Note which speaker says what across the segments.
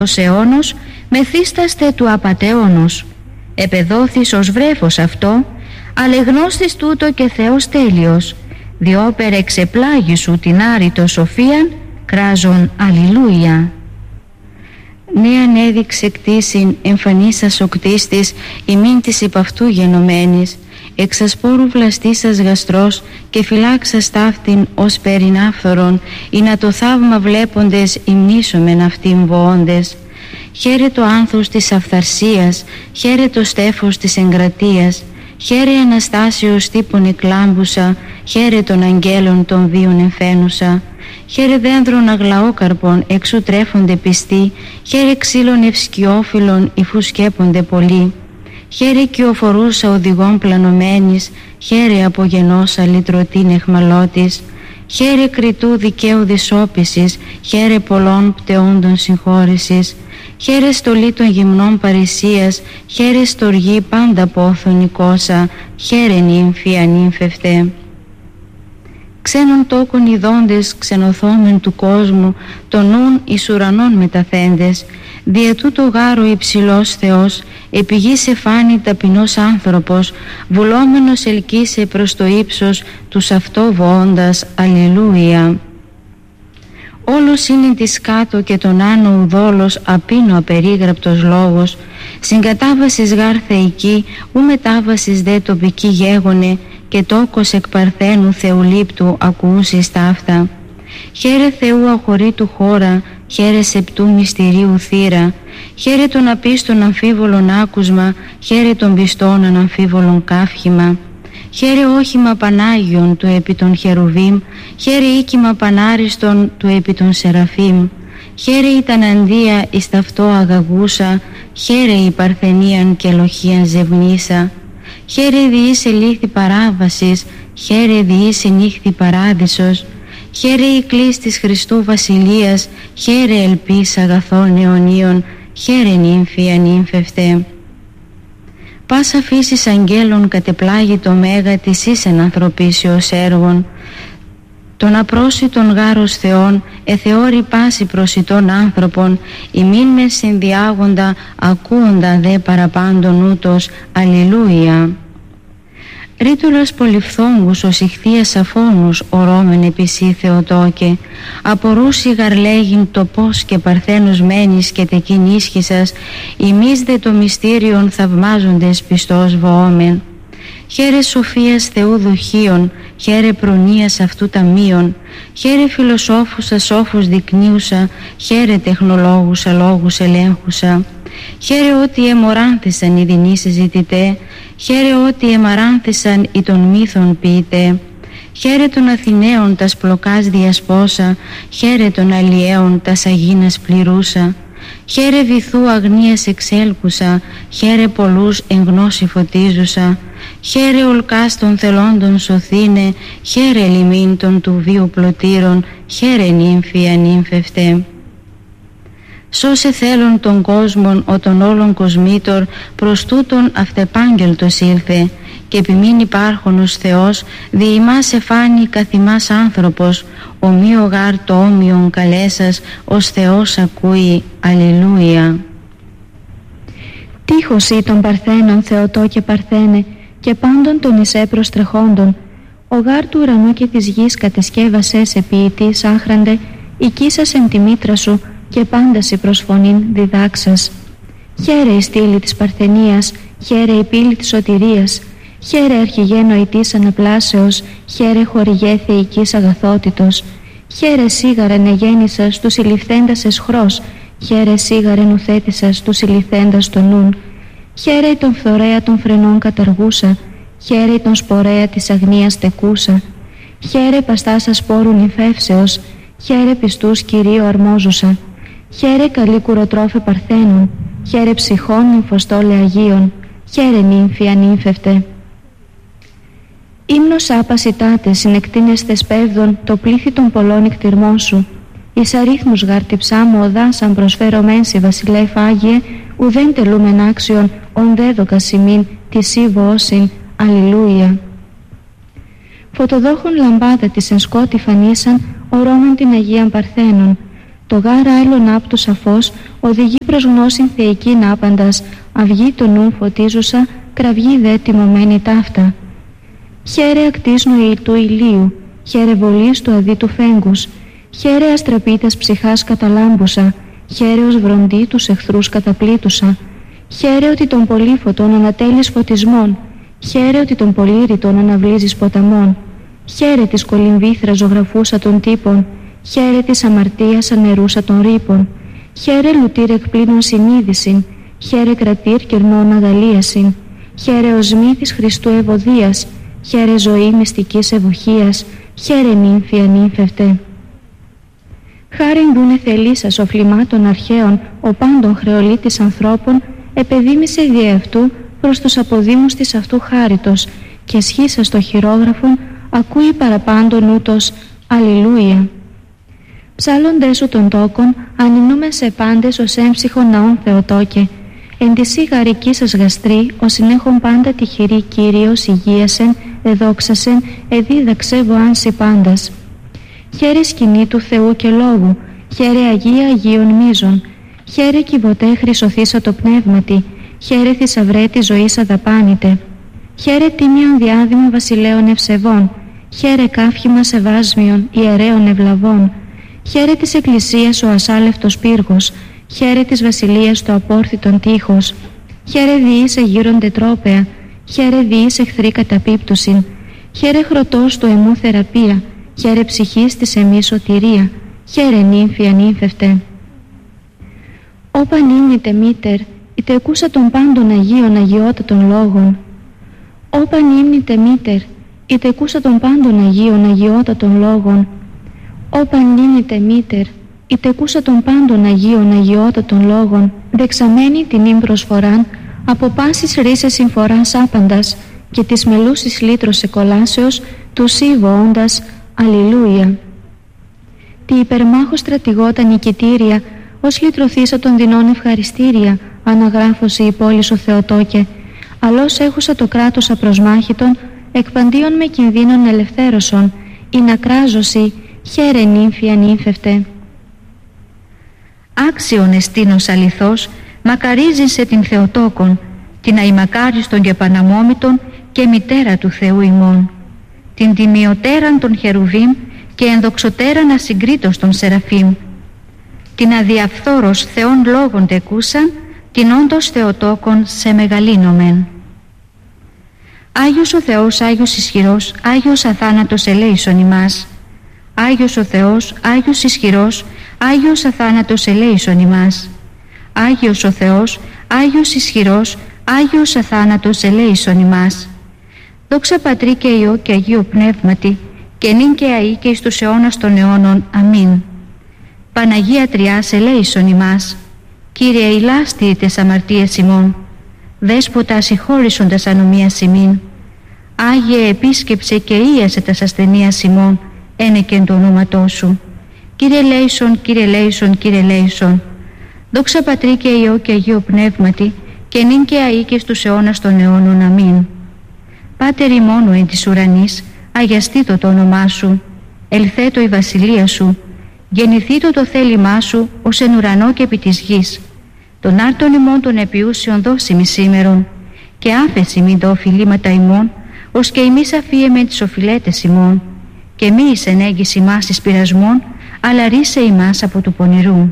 Speaker 1: Ως αιώνος μεθύσταστε του απατεώνος. Επεδόθης ως βρέφος αυτό, αλεγνώστης τούτο και Θεός τέλειος, διόπερ εξεπλάγει σου την άρρητο σοφίαν, κράζον αλληλούια. Νέαν έδειξε κτήσιν εμφανίσας ο κτίστης ημίν της υπ' αυτού γενομένης, εξασπόρου βλαστήσας γαστρός και φυλάξας ταύτην ως περινάφθορον, ή να το θαύμα βλέποντες υμνήσομεν αυτήν βοώντες. Χαίρε το άνθος της αυθαρσίας, χαίρε το στέφος της εγκρατείας, χαίρε Αναστάσεως τύπων εκλάμπουσα, χαίρε των αγγέλων των βίων εμφαίνουσα. Χαίρε δένδρων αγλαόκαρπων εξού τρέφονται πιστοί, χαίρε ξύλων ευσκιόφυλλων υφού σκέπονται πολλοί. Χαίρε κυοφορούσα οδηγών πλανωμένης, χαίρε απογενώσα λυτρωτήν εχμαλώτης. Χαίρε κριτού δικαίου δυσόπισης, χαίρε πολλών πτεόντων συγχώρησης. Χαίρε στολή των γυμνών παρησίας, χαίρε στοργή πάντα πόθον οικόσα, χαίρε νύμφη ανύμφευτε. Ξένων τόκων ειδώντες ξενοθόμεν του κόσμου, των νουν εις ουρανών μεταθέντες, δια τούτο γάρο υψηλός Θεός, επί γης εφάνει ταπεινός άνθρωπος, βουλόμενος ελκύσε προς το ύψος τους αυτό βοώντας αλληλούια. Όλος είναι της κάτω και τον άνω ουδόλος απίνο απερίγραπτος λόγος, συγκατάβασης γάρ θεϊκή, ου μετάβασης δε τοπική γέγονε, και τόκος εκ παρθένου θεουλήπτου ακούσεις ταύτα. Χαίρε Θεού αχωρήτου χώρα, χαίρε σεπτού μυστηρίου θύρα, χαίρε των απίστων αμφίβολων άκουσμα, χαίρε των πιστών αναμφίβολων καύχημα. Χαίρε όχημα Πανάγιον του επί των Χερουβίμ, χαίρε οίκημα Πανάριστον του επί των Σεραφείμ. Χαίρε η τανανδία εις ταυτό αγαγούσα, χαίρε η παρθενίαν και λοχίαν ζευνίσα. Χαίρε διήσε λίχθη παράβασης, χαίρε διήσε νύχθη παράδεισος. Χαίρε η κλής της Χριστού Βασιλείας, χαίρε ελπίς αγαθών αιωνίων, χαίρε νύμφη ανύμφευτε. Πάσα φύσης αγγέλων κατεπλάγει το μέγα της ίσεν ανθρωπίσεως έργων. Τον απρόσιτον γάρος Θεών εθεώρη πάση προσιτών άνθρωπων, ημίν με συνδιάγοντα ακούοντα δε παραπάντων ούτως αλληλούια. Ρήτουλας πολυφθόγκους ως ηχθείας αφώνους ορώμεν επισή Θεοτόκε, απορούσι γαρλέγειν το πώς και παρθένος μένεις και τεκείν ίσχυσας, ημείς δε το μυστήριον θαυμάζοντες πιστός βοόμεν. Χαίρε σοφίας Θεού δοχείων, χαίρε προνοίας αυτού ταμείων, χαίρε φιλοσόφουσα σόφους δεικνύουσα, χαίρε τεχνολόγουσα λόγους ελέγχουσα. Χαίρε ότι εμοράνθησαν οι δεινοί συζητητέ, χαίρε ότι εμαράνθησαν οι των μύθων ποιητέ. Χαίρε των Αθηναίων τας πλοκάς διασπόσα, χαίρε των Αλλιέων τας αγίνας πληρούσα. Χαίρε βυθού αγνίας εξέλκουσα, χαίρε πολλούς εν γνώση φωτίζουσα. Χαίρε ολκάς των θελόντων σωθήνε, χαίρε λιμήν των του βίου πλωτήρων, χαίρε νύμφη ανύμφευτε. Σώσε θέλον των κόσμων ο των όλων κοσμήτωρ, προς τούτον αυτεπάγγελτος ήλθε, και επιμήν υπάρχονος Θεός δι' ημάς εφάνει καθ' ημάς άνθρωπος, ομοίο γάρ το όμοιον καλέσας, ως Θεός ακούει, αλληλούια.
Speaker 2: Τείχος ή των Παρθένων Θεοτό και Παρθένε, και πάντων των εις έπρος τρεχόντων, ο γάρ του ουρανού και της γης κατεσκεύασέ σε ποιητής άχραντε, οικίσας εν τη μήτρα σου, και πάντας η προσφωνήν διδάξας. Χαίρε η στήλη της Παρθενίας, χαίρε η πύλη της σωτηρίας, χαίρε αρχηγέ νοητής αναπλάσεως, χαίρε χορηγέ θεϊκής αγαθότητος, χαίρε σίγαρεν εγέννησας του συλληφθέντας εσχρός, χαίρε σίγαρεν ουθέτησας του συλληφθέντας τον νουν, χαίρε τον φθορέα των φρενών καταργούσα, χαίρε τον σπορέα της αγνίας τεκούσα, χαίρε παστάσα σπόρου νυφεύσεως, χαίρε πιστούς Κυρίου αρμόζουσα, χαίρε καλή κουροτρόφε Παρθένων, χαίρε ψυχών νυμφοστόλε Αγίων, χαίρε νύμφη ανύμφευτε. Ύμνος άπασιτάτε συνεκτείνεστε σπέβδον το πλήθη των πολλών εκτιρμών σου, εις αρίθμους γάρτη ψάμου οδάσαν προσφέρωμένσι βασιλεύ Άγιε, ουδέν τελούμεν άξιον ον δέδοκας ημίν τη σύβο όσιν, αλληλούια. Φωτοδόχων λαμπάδα της εν σκότη φανίσαν, ορώμεν την Αγίαν Παρθένων, Το γάρα άλλον άπτου σαφώς οδηγεί προς γνώσιν θεϊκήν άπαντας, αυγή το νου φωτίζουσα, κραυγή δε τιμωμένη ταύτα. Χαίρε ακτής νοητού ηλίου, χαίρε βολής του αδίτου φέγγους, χαίρε αστραπίτας ψυχάς καταλάμπουσα, χαίρε ως βροντί τους εχθρούς καταπλήτουσα, χαίρε ότι τον πολύφωτον ανατέλεις φωτισμών, χαίρε ότι τον πολύρητον αναβλύζεις ποταμών, χαίρε της κολυμβήθρας ζωγραφούσα των τύπων, χαίρε της αμαρτίας ανερούσα των ρήπων, χαίρε λουτήρ εκπλήνων συνείδησιν, χαίρε κρατήρ κερνών αγαλίασιν, χαίρε οσμή της Χριστού ευωδίας, χαίρε ζωή μυστικής ευοχίας, χαίρε νύμφη ανύμφευτε. Χάριν δούνε θελήσας ο φλιμάτων αρχαίων, ο πάντων χρεολίτης ανθρώπων, επεδίμησε δι' αυτού προς τους αποδήμους της αυτού χάριτος, και σχίσας το χειρόγραφον, ακούει παραπάντων ούτως Αλληλούια. Ψάλλοντες σου των τόκων, ανινούμε σε πάντες ως έμψυχον ναόν Θεοτόκε. Εν τη σύ γαρική σας γαστρή, ως συνέχον πάντα τυχερή Κύριος υγείασεν, εδόξασεν, εδίδαξε βοάνσι πάντας. Χαίρε σκηνή του Θεού και λόγου, χαίρε Αγία Αγίων μίζων, χαίρε κυβωτέ χρυσοθήσα το πνεύματι, χαίρε θησαυρέ της ζωής αδαπάνητε, χαίρε τίμιον διάδημα βασιλέων ευσεβών, χαίρε κάφημα σεβάσμιον ιερέων ευλαβών, χαίρε της Εκκλησίας ο ασάλευτος πύργος, χαίρε της βασιλείας το απόρθητον τείχος, χαίρε διείς εγείρονται τρόπαια, χαίρε διείς εχθροί καταπίπτουσιν, χαίρε χρωτός του εμού θεραπεία, χαίρε ψυχής της εμής σωτηρία, χαίρε νύμφη ανύμφευτε. Όπαν ήμνητε μήτερ, είτε εκούσα των πάντων Αγίων αγιότατων λόγων. Όπαν ήμνητε μήτερ, είτε εκούσα των πάντων Αγίων αγιότατων λόγων. Όπαν ήμνητε μήτερ, είτε εκούσα των πάντων Αγίων αγιότατων λόγων, δεξαμένη την ύμ προσφοράν, από πάσης ρίσες συμφοράς άπαντας, και της μελούσης λύτρος εκολάσεως, του σύβοοντας Αλληλούια. Τι υπερμάχος στρατηγότα νικητήρια, ως λυτρωθήσα των δεινών ευχαριστήρια, αναγράφωση η πόλης ο Θεοτόκε, αλλώς έχουσα το κράτος απροσμάχητον, εκπαντίον με κινδύνων ελευθέρωσον, η να κράζωση, χαίρε νύμφη ανύμφευτε.
Speaker 1: Άξιον εστίνος αληθώς, μακαρίζει σε την Θεοτόκον, την αημακάριστον και παναμόμητον και μητέρα του Θεού ημών, την τιμιωτέραν των χερουβίμ και ενδοξωτέραν ασυγκρίτως των Σεραφείμ, την αδιαφθόρος Θεών λόγων τεκούσαν, την όντως Θεοτόκον σε μεγαλύνομεν. Άγιος ο Θεός, Άγιος ισχυρός, Άγιος αθάνατος ελέησον ημάς. Άγιος ο Θεός, Άγιος ισχυρός, Άγιος αθάνατος ελέησον ημάς. Άγιος ο Θεός, Άγιος ισχυρός, Άγιος αθάνατος ελέησον ημάς. Δόξα Πατρί και Υιό και Αγίο Πνεύματι, και νυν και αεί και εις τους αιώνας των αιώνων. Αμήν. Παναγία Τριάς ελέησον ημάς. Κύριε ηλάστη τες αμαρτίες ημών, Δέσποτα ασυγχώρησον τας ανομίας ημίν. Άγιε επίσκεψε και ίασε τας ασθενείας ημών, ένεκεν το ονόματό σου. Κύριε λέησον, Κύριε λέησον, Κύριε λέησον. Δόξα Πατρί και Υιό και Αγίο Πνεύματι, και νυν και αεί και στους αιώνας των αιώνων. Αμήν. Πάτερ ημών εν της ουρανής, αγιαστήτω το όνομά σου, ελθέτω η βασιλεία σου, γεννηθήτω το θέλημά σου ως εν ουρανό και επί της γης. Τον άρτον ημών των επιούσιων δώσιμη σήμερον, και άφεση μην τα οφειλήματα ημών, ως και ημείς αφίεμεν τις οφειλέτες ημών, και μη εις ενέγγις ημάς εις πειρασμών, αλλά ρίσε ημάς από του πονηρού.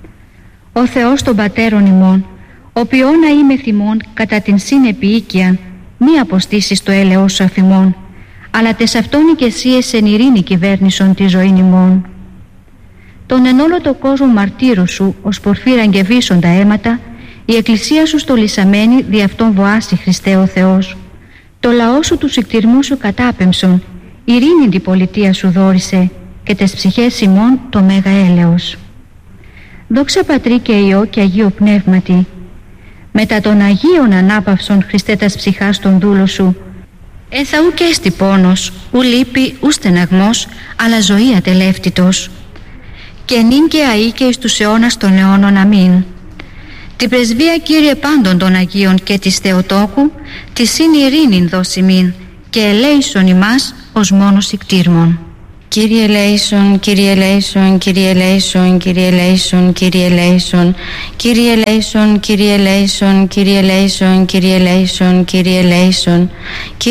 Speaker 1: Ο Θεός των πατέρων ημών, ο ποιόν να είμαι θυμών κατά την συνεπιοίκιαν, μη αποστήσεις το έλεος σου αφημών, αλλά τες αυτόν οικεσίες εν ειρήνη κυβέρνησον τη ζωήν ημών. Τον εν όλο το κόσμο μαρτύρου σου, ως πορφύραν και βίσον τα αίματα, η εκκλησία σου στολισαμένη δι' αυτόν βοάσει Χριστέ ο Θεός. Το λαό σου του συκτηρμού σου κατάπεμψον, ειρήνη την πολιτεία σου δόρισε, και τες ψυχές ημών το μέγα έλεος. Δόξα Πατρί και Υιό και Αγίο Πνεύματι, μετά των Αγίων ανάπαυσον Χριστέ τας ψυχάς των δούλο σου, έθα ου και έστι πόνος, ου λύπη, ου στεναγμός, αλλά ζωή ατελεύτητος. Και νυν και αεί και εις τους αιώνας των αιώνων. Αμήν. Την πρεσβεία Κύριε πάντων των Αγίων και της Θεοτόκου, τη συν ειρήνην δώσει μην, και ελέησον ημάς ως μόνος ικτήρμον. Κύριε ελέησον, Κύριε ελέησον, Κύριε ελέησον, Κύριε ελέησον, Κύριε ελέησον, Κύριε ελέησον, Κύριε ελέησον, Κύριε ελέησον, Κύριε ελέησον, Κύριε ελέησον.